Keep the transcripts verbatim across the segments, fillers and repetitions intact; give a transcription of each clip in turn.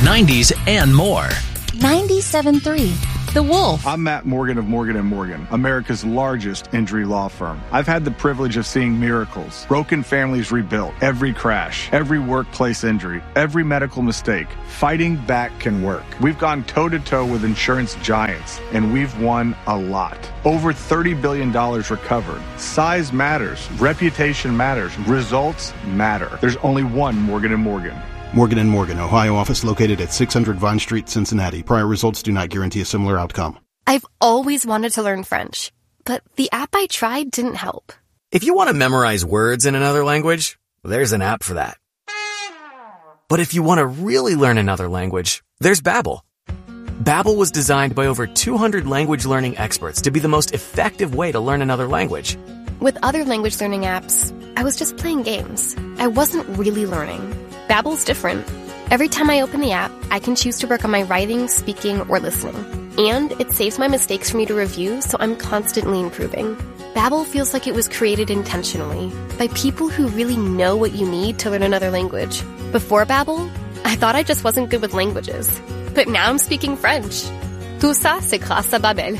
nineties, and more. ninety-seven point three The Wolf. I'm Matt Morgan of Morgan and Morgan, America's largest injury law firm. I've had the privilege of seeing miracles, broken families rebuilt, every crash, every workplace injury, every medical mistake. Fighting back can work. We've gone toe-to-toe with insurance giants, and we've won a lot. Over thirty billion dollars recovered. Size matters. Reputation matters. Results matter. There's only one Morgan and Morgan. Morgan and Morgan, Ohio office located at six hundred Vine Street, Cincinnati. Prior results do not guarantee a similar outcome. I've always wanted to learn French, but the app I tried didn't help. If you want to memorize words in another language, there's an app for that. But if you want to really learn another language, there's Babbel. Babbel was designed by over two hundred language learning experts to be the most effective way to learn another language. With other language learning apps, I was just playing games. I wasn't really learning. Babbel's different. Every time I open the app, I can choose to work on my writing, speaking, or listening. And it saves my mistakes for me to review, so I'm constantly improving. Babbel feels like it was created intentionally by people who really know what you need to learn another language. Before Babbel, I thought I just wasn't good with languages. But now I'm speaking French. Tout ça, c'est grâce à Babbel.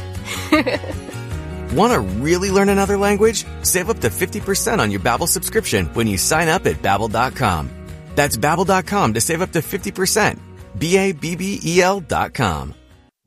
Want to really learn another language? Save up to fifty percent on your Babbel subscription when you sign up at Babbel dot com. That's Babbel dot com to save up to fifty percent. B A B B E L dot com.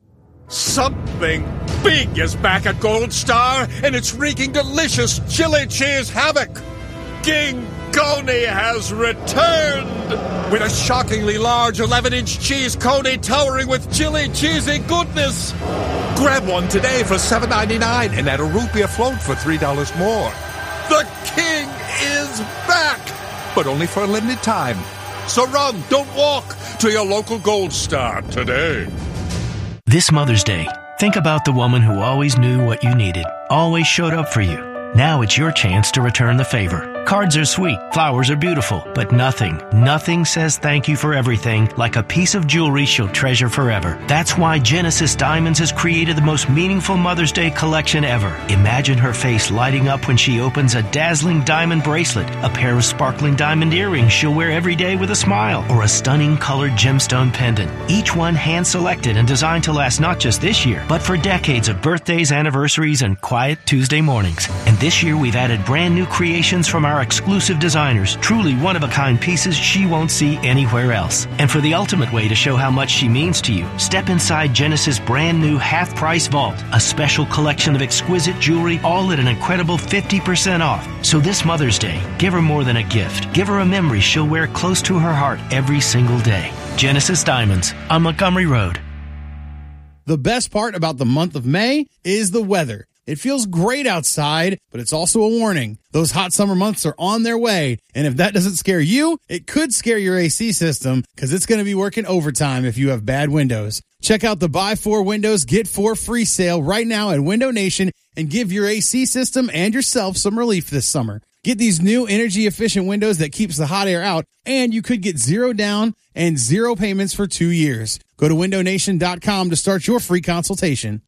Something big is back at Gold Star, and it's wreaking delicious chili cheese havoc. King Coney has returned with a shockingly large eleven-inch cheese coney towering with chili cheesy goodness. Grab one today for seven ninety-nine and add a rupee float for three dollars more. The king is back, but only for a limited time. So run, don't walk, to your local Gold Star today. This Mother's Day, think about the woman who always knew what you needed, always showed up for you. Now it's your chance to return the favor. Cards are sweet, flowers are beautiful, but nothing, nothing says thank you for everything like a piece of jewelry she'll treasure forever. That's why Genesis Diamonds has created the most meaningful Mother's Day collection ever. Imagine her face lighting up when she opens a dazzling diamond bracelet, a pair of sparkling diamond earrings she'll wear every day with a smile, or a stunning colored gemstone pendant. Each one hand-selected and designed to last not just this year, but for decades of birthdays, anniversaries, and quiet Tuesday mornings. And this year we've added brand new creations from our exclusive designers, truly one-of-a-kind pieces she won't see anywhere else. And for the ultimate way to show how much she means to you, step inside Genesis' brand new half-price vault, a special collection of exquisite jewelry, all at an incredible fifty percent off. So this Mother's Day, give her more than a gift. Give her a memory she'll wear close to her heart every single day. Genesis Diamonds on Montgomery Road. The best part about the month of May is the weather. It feels great outside, but it's also a warning. Those hot summer months are on their way, and if that doesn't scare you, it could scare your A C system because it's going to be working overtime if you have bad windows. Check out the Buy Four Windows, Get Four Free sale right now at Window Nation and give your A C system and yourself some relief this summer. Get these new energy-efficient windows that keeps the hot air out, and you could get zero down and zero payments for two years. Go to window nation dot com to start your free consultation.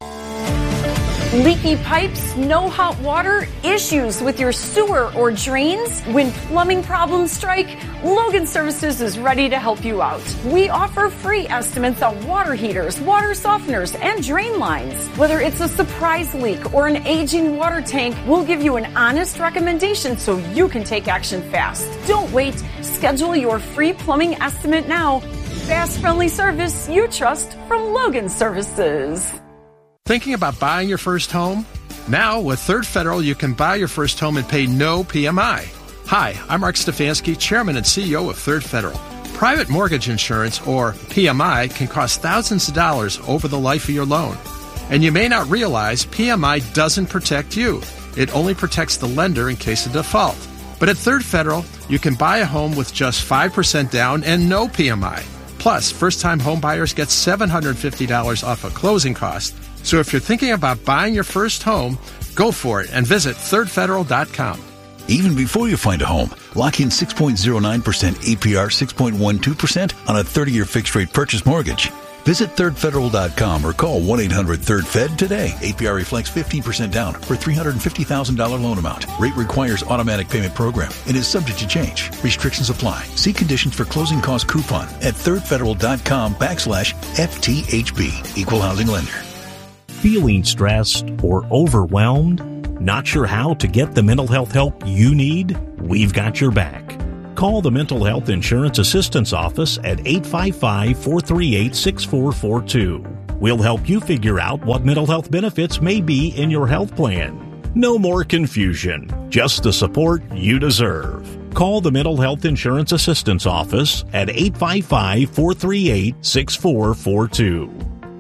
Leaky pipes, no hot water, issues with your sewer or drains? When plumbing problems strike, Logan Services is ready to help you out. We offer free estimates on water heaters, water softeners, and drain lines. Whether it's a surprise leak or an aging water tank, we'll give you an honest recommendation so you can take action fast. Don't wait. Schedule your free plumbing estimate now. Fast, friendly service you trust from Logan Services. Thinking about buying your first home? Now, with Third Federal, you can buy your first home and pay no P M I. Hi, I'm Mark Stefanski, Chairman and C E O of Third Federal. Private mortgage insurance, or P M I, can cost thousands of dollars over the life of your loan. And you may not realize P M I doesn't protect you. It only protects the lender in case of default. But at Third Federal, you can buy a home with just five percent down and no P M I. Plus, first-time home buyers get seven hundred fifty dollars off a closing cost. So if you're thinking about buying your first home, go for it and visit third federal dot com. Even before you find a home, lock in six point zero nine percent A P R, six point one two percent on a thirty-year fixed-rate purchase mortgage. Visit third federal dot com or call one eight hundred third fed today. A P R reflects fifteen percent down for three hundred fifty thousand dollars loan amount. Rate requires automatic payment program and is subject to change. Restrictions apply. See conditions for closing cost coupon at third federal dot com backslash F T H B. Equal housing lender. Feeling stressed or overwhelmed? Not sure how to get the mental health help you need? We've got your back. Call the Mental Health Insurance Assistance Office at eight five five, four three eight, six four four two. We'll help you figure out what mental health benefits may be in your health plan. No more confusion, just the support you deserve. Call the Mental Health Insurance Assistance Office at eight five five, four three eight, six four four two.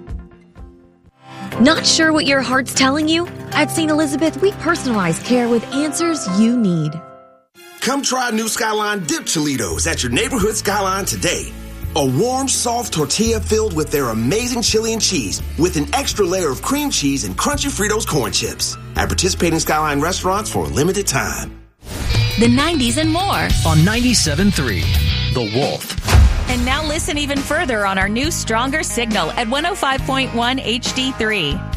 Not sure what your heart's telling you? At Saint Elizabeth, we personalize care with answers you need. Come try new Skyline Dip Chilitos at your neighborhood Skyline today. A warm, soft tortilla filled with their amazing chili and cheese with an extra layer of cream cheese and crunchy Fritos corn chips. At participating Skyline restaurants for a limited time. The nineties and more on ninety-seven point three The Wolf. And now listen even further on our new Stronger Signal at one oh five point one H D three.